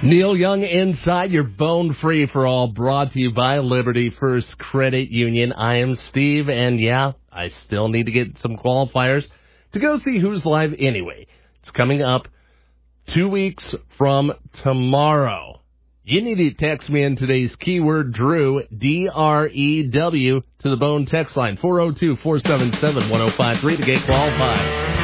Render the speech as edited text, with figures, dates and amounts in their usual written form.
Neil Young inside your Bone Free for All, brought to you by Liberty First Credit Union. I am Steve, and yeah, I still need to get some qualifiers to go see Who's Live anyway. It's coming up 2 weeks from tomorrow. You need to text me in today's keyword Drew, D-R-E-W, to the Bone text line, 402-477-1053 to get qualified.